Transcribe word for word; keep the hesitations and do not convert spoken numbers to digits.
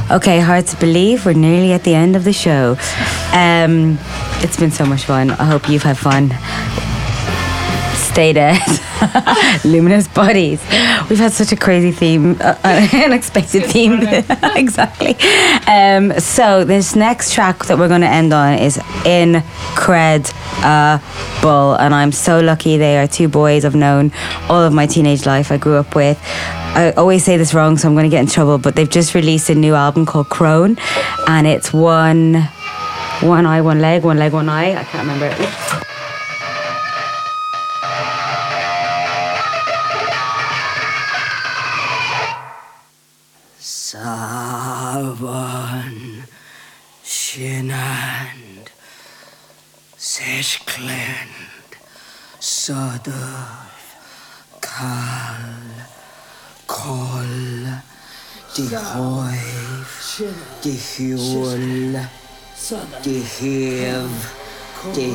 Okay, hard to believe we're nearly at the end of the show. Um, it's been so much fun. I hope you've had fun. Stay dead. Luminous bodies. We've had such a crazy theme, uh, unexpected theme. Exactly. Um, so this next track that we're going to end on is Incredible, and I'm so lucky. They are two boys I've known all of my teenage life. I grew up with. I always say this wrong, so I'm going to get in trouble, but they've just released a new album called Crone, and it's one, one eye, one leg, one leg, one eye. I can't remember. Oops. Savan Shinand Seshklend Sadav Kal Kol Dihoiv Dihuel Dihiv